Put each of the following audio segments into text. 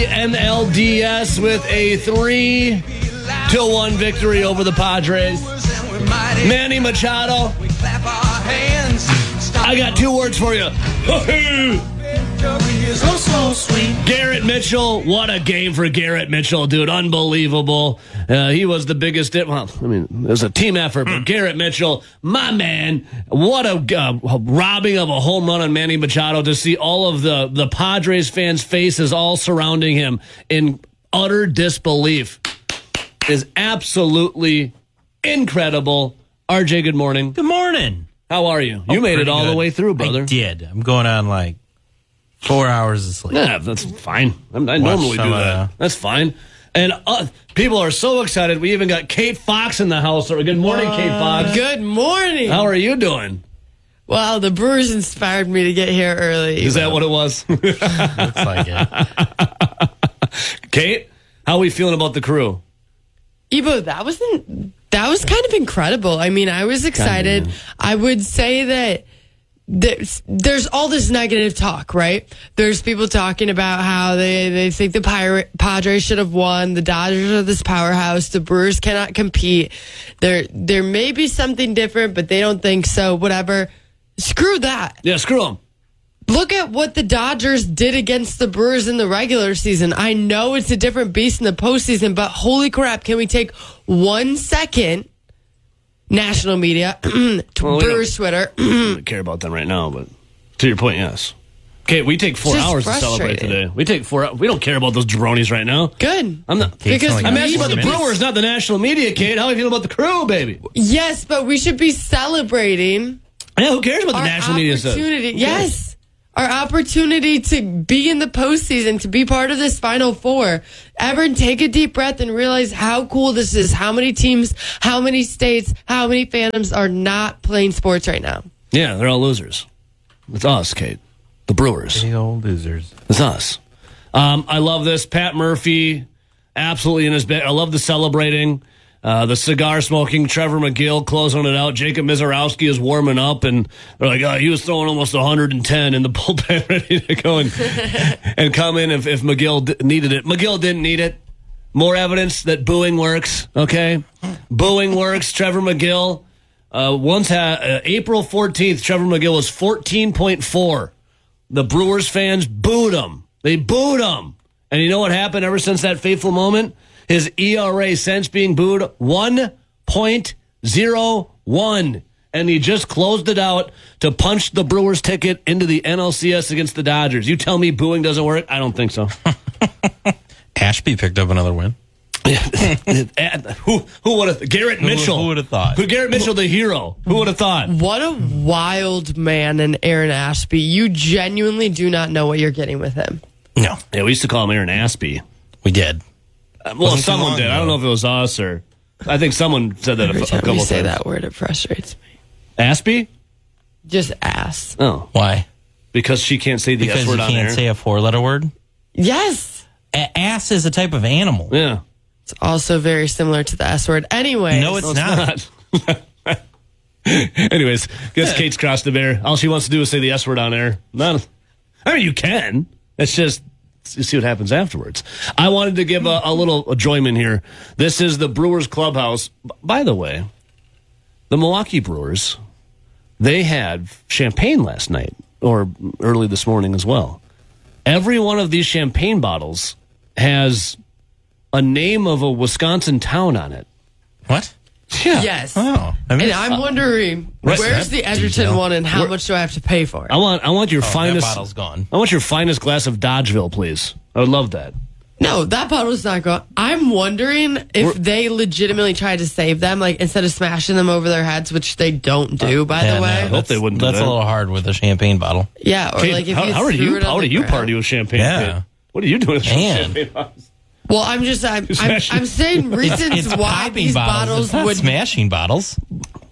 NLDS with a 3-1 victory over the Padres. Manny Machado. I got 2 words for you. Garrett Mitchell. What a game for Garrett Mitchell, dude. Unbelievable. He was the biggest. It was a team effort, but Garrett Mitchell, my man, what a robbing of a home run on Manny Machado to see all of the Padres fans' faces all surrounding him in utter disbelief is absolutely incredible. RJ, good morning. Good morning. How are you? You made it all the way through, brother. I did. I'm going on like 4 hours of sleep. Yeah, that's fine. I normally do that. That's fine. And people are so excited. We even got Kate Fox in the house. Good morning, Kate Fox. Good morning. How are you doing? Well, the Brewers inspired me to get here early. Is that what it was? Looks like it. Kate, how are we feeling about the crew? Ebo, that was kind of incredible. I mean, I was excited. I would say that there's all this negative talk, right? There's people talking about how they think the Padres should have won. The Dodgers are this powerhouse. The Brewers cannot compete. There may be something different, but they don't think so. Whatever. Screw that. Yeah, screw them. Look at what the Dodgers did against the Brewers in the regular season. I know it's a different beast in the postseason, but holy crap, can we take 1 second, national media, Brewers Twitter. I don't care about them right now, but to your point, yes. Okay, we take 4 hours to celebrate today. We take 4 hours. We don't care about those jabronis right now. Good. I'm asking about the Brewers, not the national media, Kate. How do you feel about the crew, baby? Yes, but we should be celebrating. Yeah, who cares what the national media says? Yes. Our opportunity to be in the postseason, to be part of this Final Four. Everyone, take a deep breath and realize how cool this is. How many teams, how many states, how many fandoms are not playing sports right now? Yeah, they're all losers. It's us, Kate. The Brewers. Big old losers. It's us. I love this. Pat Murphy, absolutely in his bed. I love the celebrating. The cigar-smoking Trevor McGill closing it out. Jacob Mizorowski is warming up, and they're like, he was throwing almost 110 in the bullpen, ready to go and come in if McGill needed it. McGill didn't need it. More evidence that booing works, okay? Booing works. Trevor McGill, April 14th, Trevor McGill was 14.4. The Brewers fans booed him. They booed him. And you know what happened ever since that fateful moment? His ERA since being booed, 1.01. And he just closed it out to punch the Brewers ticket into the NLCS against the Dodgers. You tell me booing doesn't work? I don't think so. Ashby picked up another win. Who would have? Garrett Mitchell. Who would have thought? Garrett Mitchell, the hero. Who would have thought? What a wild man in Aaron Ashby. You genuinely do not know what you're getting with him. No. Yeah, we used to call him Aaron Ashby. We did. Well, someone did. I don't know if it was us or... I think someone said that a couple times. Every time you say that word, it frustrates me. Ashby? Just ass. Oh. Why? Because she can't say the S word on there? Because you can't say a 4-letter word? Yes. Ass is a type of animal. Yeah. It's also very similar to the S word. Anyway. No, it's not. Anyways, guess Kate's crossed the bear. All she wants to do is say the S word on air. I mean, you can. It's just... you see what happens afterwards. I wanted to give a little enjoyment here. This is the Brewers clubhouse. By the way, the Milwaukee Brewers, they had champagne last night, or early this morning as well. Every one of these champagne bottles has a name of a Wisconsin town on it. What? Yeah. Yes. Oh, and I'm wondering, where's the Edgerton one and how much do I have to pay for it? I want your finest. That bottle's gone. I want your finest glass of Dodgeville, please. I would love that. No, that bottle's not gone. I'm wondering if they legitimately tried to save them, like instead of smashing them over their heads, which they don't do, by the way. I hope they wouldn't do that. That's a little hard with a champagne bottle. Yeah, or Kate, like if how do you party with champagne? Yeah. Kate? What are you doing with champagne bottles? Well, I'm saying reasons why these bottles it's not would... smashing bottles. I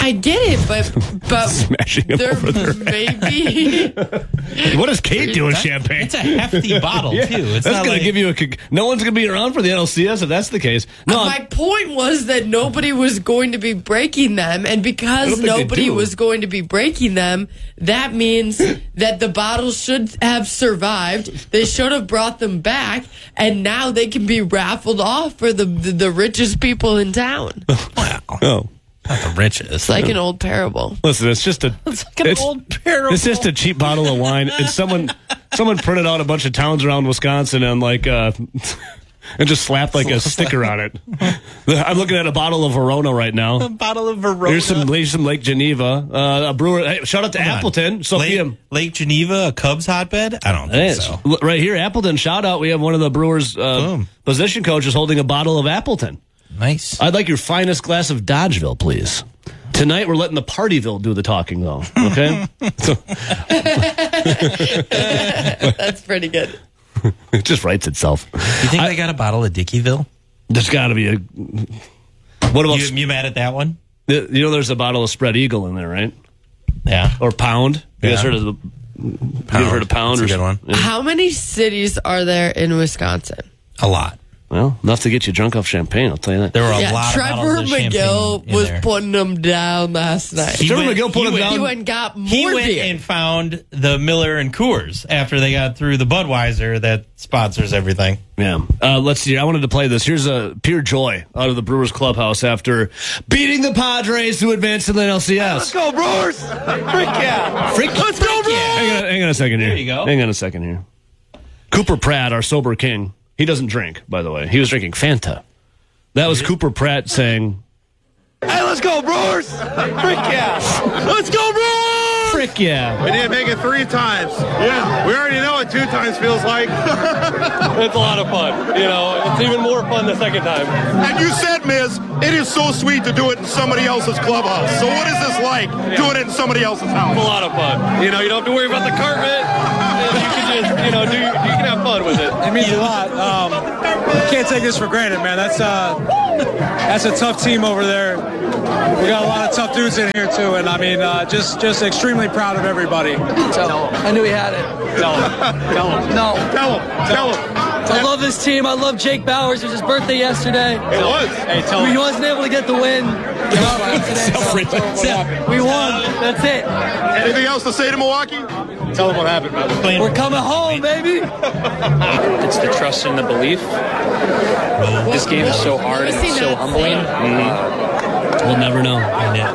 I get it, but Smashing him there over their maybe. What does Kate do with champagne? It's a hefty bottle, too. It's That's not going like to give you no one's going to be around for the NLCS if that's the case. No, My point was that nobody was going to be breaking them, and because think they nobody do. was going to be breaking them, that means that the bottles should have survived. They should have brought them back, and now they can be raffled off for the richest people in town. wow. Oh. Not the richest. It's like an old parable. Listen, it's just a old parable. It's just a cheap bottle of wine, and someone printed out a bunch of towns around Wisconsin and and just slapped like a sticker on it. I'm looking at a bottle of Verona right now. A bottle of Verona. Here's some Lake Geneva. A brewer. Hey, shout out to Appleton. Sophia. Lake Geneva, a Cubs hotbed? I don't think so. Right here, Appleton. Shout out. We have one of the Brewers position coaches holding a bottle of Appleton. Nice. I'd like your finest glass of Dodgeville, please. Tonight, we're letting the Partyville do the talking, though. Okay? That's pretty good. It just writes itself. You think they got a bottle of Dickeyville? There's got to be a... What about... You mad at that one? You know there's a bottle of Spread Eagle in there, right? Yeah. Or Pound. You guys Yeah. heard of the... You ever heard of Pound? That's a good one. Yeah. How many cities are there in Wisconsin? A lot. Well, enough to get you drunk off champagne, I'll tell you that. There were a lot of Trevor bottles of McGill champagne in was there. putting them down last night. Trevor McGill put him down. He went and got more He went beer. and found the Miller and Coors after they got through the Budweiser that sponsors everything. Yeah. Let's see. I wanted to play this. Here's a pure joy out of the Brewers clubhouse after beating the Padres to advance to the NLCS. Let's go, Brewers! Freak yeah! Let's go, Brewers! Hang on a second here. There you go. Hang on a second here. Cooper Pratt, our sober king, he doesn't drink, by the way. He was drinking Fanta. That was Cooper Pratt saying, Hey, let's go, Brewers! Freak yeah! Let's go, Brewers! frick yeah. We didn't make it 3 times. Yeah. We already know what 2 times feels like. It's a lot of fun. You know, it's even more fun the second time. And you said, Miz, it is so sweet to do it in somebody else's clubhouse. So what is this like, doing it in somebody else's house? It's a lot of fun. You know, you don't have to worry about the carpet. You can just, you know, you can have fun with it. It means a lot. Can't take this for granted, man. That's a tough team over there. We got a lot of tough dudes in here too, and I mean, just extremely proud of everybody. I knew he had it. Tell him. No. Tell him. I love this team. I love Jake Bowers. It was his birthday yesterday. It was. Hey, tell him. He wasn't able to get the win. We won. That's it. Anything else to say to Milwaukee? Tell him what happened, man. We're coming home, baby. It's the trust and the belief. This game is so hard and it's so humbling. We'll never know.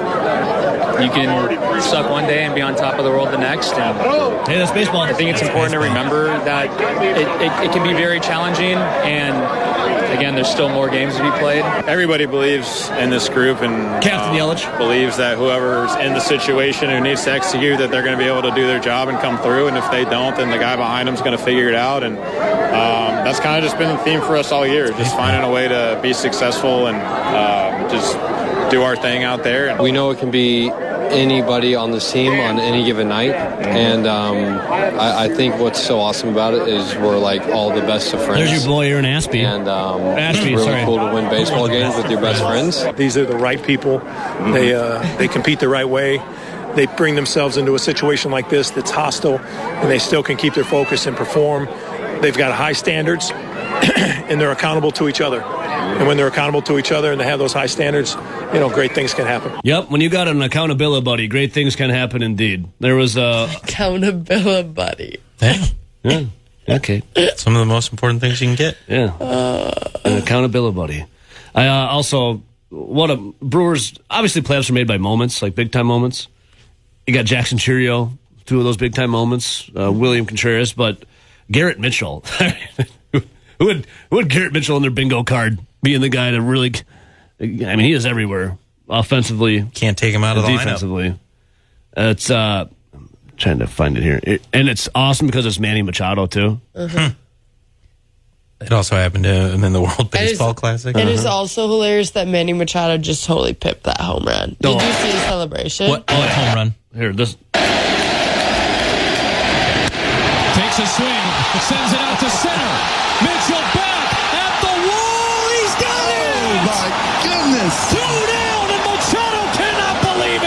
You can suck one day and be on top of the world the next. And Hey, that's baseball. I think it's important to remember that it can be very challenging, and again, there's still more games to be played. Everybody believes in this group and Captain Yelich believes that whoever's in the situation who needs to execute, that they're going to be able to do their job and come through. And if they don't, then the guy behind them is going to figure it out. And that's kind of just been the theme for us all year, just finding a way to be successful and just do our thing out there. And we know it can be anybody on this team on any given night, and I think what's so awesome about it is we're like all the best of friends. There's your boy, Aaron Ashby. And Ashby, it's really sorry. cool to win baseball games with your best friends. These are the right people. They compete the right way. They bring themselves into a situation like this that's hostile, and they still can keep their focus and perform. They've got high standards, and they're accountable to each other. And when they're accountable to each other and they have those high standards, you know, great things can happen. Yep, when you got an accountability buddy, great things can happen indeed. There was a... Accountability buddy. Yeah, okay. Some of the most important things you can get. Yeah, an accountability buddy. I also, Brewers, obviously playoffs are made by moments, like big-time moments. You got Jackson Cheerio, 2 of those big-time moments, William Contreras, but Garrett Mitchell. Who would Garrett Mitchell on their bingo card being the guy to really... I mean, he is everywhere. Offensively. Can't take him out of the defensively. Lineup. It's... I'm trying to find it here. And it's awesome because it's Manny Machado, too. Uh-huh. It also happened to him in the World Baseball Classic. It is also hilarious that Manny Machado just totally pipped that home run. Did you see the celebration? What home run? Here, this... Takes a swing, sends it out to center. Mitchell back at the wall. He's got it! Oh, my goodness! 2 down, and Machado cannot believe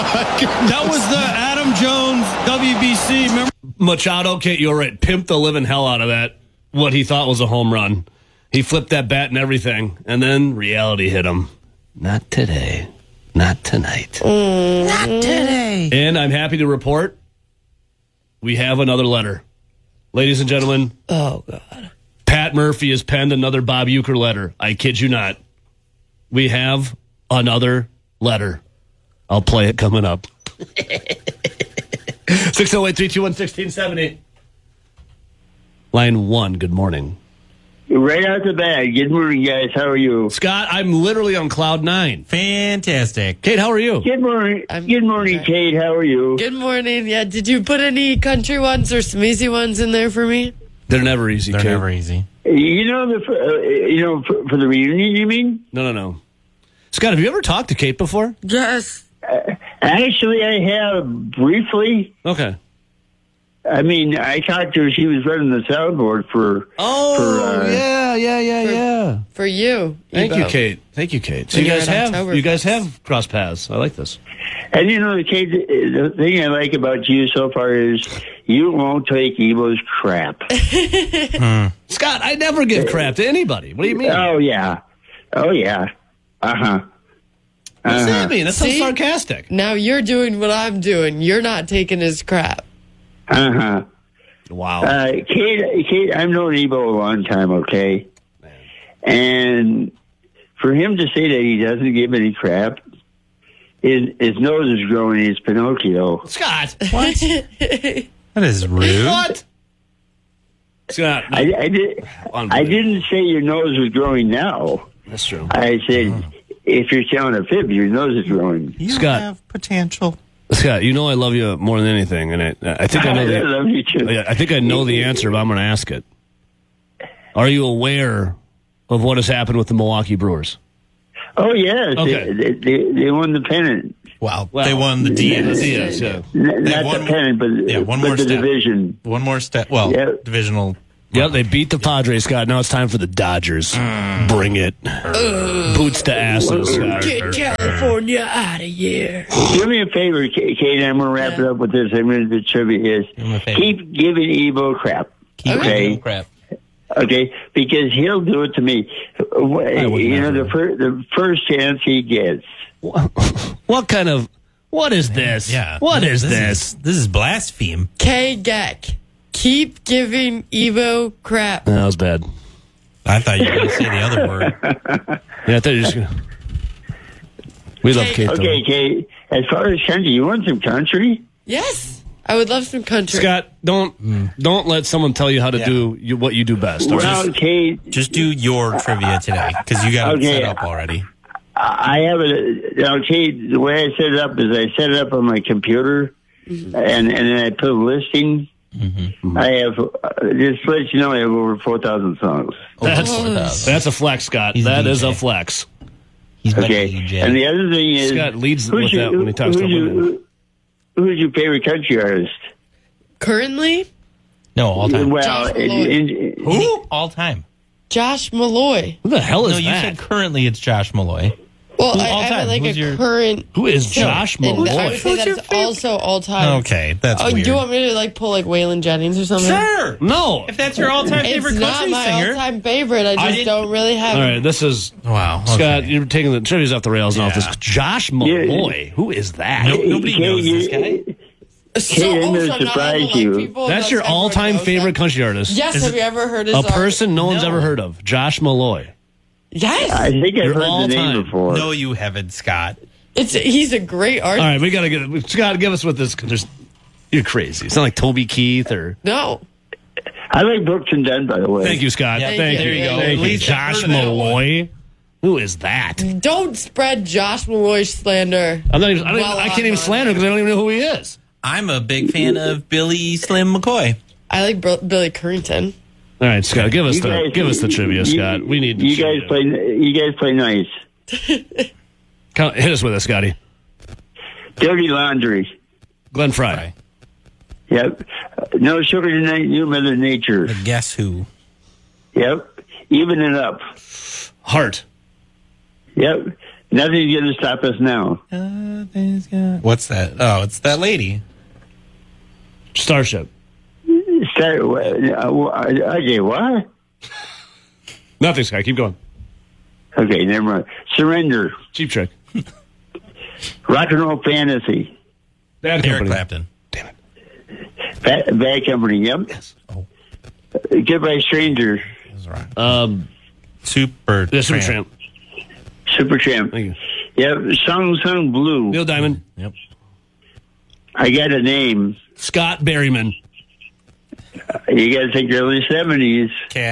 That was the Adam Jones WBC. Remember? Machado, Kate, you're right. Pimped the living hell out of that, what he thought was a home run. He flipped that bat and everything, and then reality hit him. Not today. Not tonight. Not today. And I'm happy to report we have another letter. Ladies and gentlemen. Oh, God. Pat Murphy has penned another Bob Uecker letter. I kid you not. We have another letter. I'll play it coming up. 608-321-1670. Line 1, good morning. Right out the bat. Good morning, guys. How are you? Scott, I'm literally on cloud 9. Fantastic. Kate, how are you? Good morning. Good morning, Kate. How are you? Good morning. Yeah, did you put any country ones or some easy ones in there for me? They're never easy, They're Kate. never easy. You know, for the reunion, you mean? No. Scott, have you ever talked to Kate before? Yes. Actually, I have briefly. Okay. I mean, I talked to her. She was running the soundboard for. Yeah. For you. Thank Ebo. you, Kate. Thank you, Kate. So When you you're guys at have Oktoberfest. crossed paths. I like this. And you know, Kate, the thing I like about you so far is you won't take Evo's crap. Scott, I never give crap to anybody. What do you mean? Oh yeah. What does that mean? That's so See? sarcastic. Now you're doing what I'm doing. You're not taking his crap. Wow. Kate, I've known Evo a long time, okay? And for him to say that he doesn't give any crap, his nose is growing, he's Pinocchio. Scott, what? That is rude. What? Scott, I didn't say your nose was growing now. That's true. I said, if you're telling a fib, your nose is growing. You Scott. have potential. Scott, you know I love you more than anything, and I think I know I love you too. I think I know the answer, but I'm going to ask it. Are you aware of what has happened with the Milwaukee Brewers? Oh, yes. Okay. They won the pennant. Well, they won the DS. Yeah. Not the pennant, but, one more the step. division. One more step. Well, divisional. Yep, they beat the Padres, Scott. Now it's time for the Dodgers. Bring it. Boots to asses, Scott. Get California out of here. Do me a favor, Kate, I'm going to wrap it up with this. I'm going to do trivia is keep giving Evo crap. Okay. Crap. Okay, because he'll do it to me. You know, the first chance he gets. What is this? Yeah. What is this? This is blaspheme. K. Geck. Keep giving Evo crap. That was bad. I thought you were going to say the other word. Yeah, I thought you were just going to. We love Kate, Okay, Kate, as far as country, you want some country? Yes. I would love some country. Scott, don't let someone tell you how to do what you do best. Well, Kate, just do your trivia today because you got it set up already. I have it. Now, Kate, the way I set it up is I set it up on my computer, and then I put a listing. I have, just to let you know, I have over 4,000 songs. That's a flex, Scott. That is a flex. Okay. And the other thing is, Scott leads with that when he talks to women. Who's your favorite country artist? Currently? No, all time. Well, Josh Malloy. Who? All time. Josh Malloy. Who the hell is that? No, you said currently it's Josh Malloy. Well, all I time? have Who's a current. Who is Josh Malloy? I would say that's also all time. Okay, that's weird. Do you want me to pull Waylon Jennings or something? Sure. No. If that's your all-time favorite it's country not my singer. all-time favorite. I just don't really have. All right, this is wow. Okay. Scott, you're taking the trivia's off the rails now. This Josh Malloy. Who is that? Nobody knows this guy. Kate, I'm going to surprise you. That's your all-time favorite country artist. Yes. Have you ever heard his a person no one's ever heard of? Josh Malloy. Yes. I think I've You're heard the all-time. name before. No, you haven't, Scott. He's a great artist. All right, we gotta get Scott. Give us what this. You're crazy. It's not like Toby Keith or no. I like Brooks and Dunn, by the way. Thank you, Scott. Yeah, Thank there you. you go. Thank At you. least I've Josh heard that Malloy. Who is that? Don't spread Josh Malloy slander. I can't even slander because I don't even know who he is. I'm a big fan of Billy Slim McCoy. I like Billy Currington. All right, Scott, give us the trivia, Scott. We need you guys play nice. Hit us with it, Scotty. Dirty Laundry. Glenn Frey. Yep. No Sugar Tonight, New Mother Nature. Guess who? Yep. Even It Up. Heart. Yep. Nothing's going to stop us now. What's that? Oh, it's that lady. Starship. Okay, what? Nothing, Sky. Keep going. Okay, never mind. Surrender. Cheap Trick. Rock and Roll Fantasy. Bad Eric Company. Clapton. Bad Company, yep. Yes. Goodbye Stranger. Super Tramp. Supertramp. Thank you. Yep, Sung Blue. Neil Diamond. Yep. I got a name. Scott Berryman. You got to think early 70s.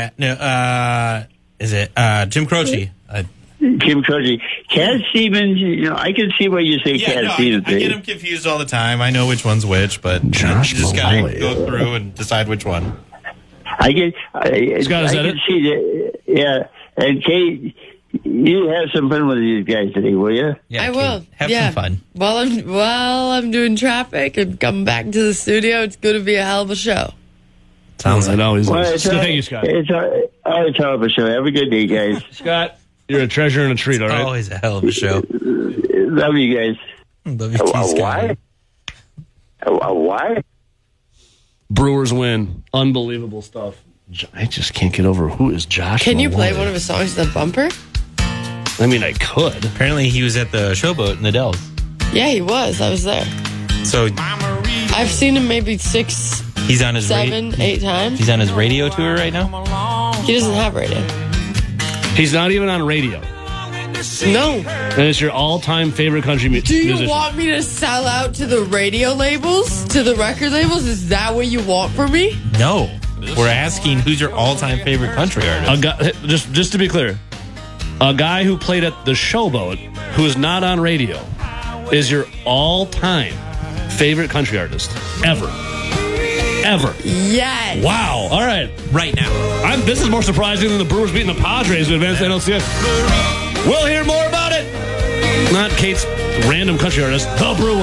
Is it Jim Croce? Jim Croce. Cat Stevens, I can see why you say Cat Stevens. I get them confused all the time. I know which one's which, but you just got to go through and decide which one. I can see that. Yeah. And Kate, you have some fun with these guys today, will you? Yeah, I will. Have some fun. While I'm doing traffic and coming back to the studio, it's going to be a hell of a show. Sounds like always. Well, Thank you, Scott. It's a hell of a show. Have a good day, guys. Scott, you're a treasure and a treat, all right? Always a hell of a show. Love you guys. Love you too, Scott. Why? Brewers win. Unbelievable stuff. I just can't get over who is Josh. Can you play Malloy. one of his songs at the bumper? I mean, I could. Apparently, he was at the Showboat in the Dells. Yeah, he was. I was there. So I've seen him maybe 6, he's on his 7, 8 times. He's on his radio tour right now. He doesn't have radio. He's not even on radio. No. And it's your all-time favorite country Do you musician. want me to sell out to the radio labels, to the record labels? Is that what you want from me? No. We're asking who's your all-time favorite country artist. A guy, just to be clear, a guy who played at the Showboat, who is not on radio, is your all-time favorite country artist ever. Ever. Yes. Wow. All right. Right now. This is more surprising than the Brewers beating the Padres to advance the NLCS. We'll hear more about it. Not Kate's random country artist, the Brewers.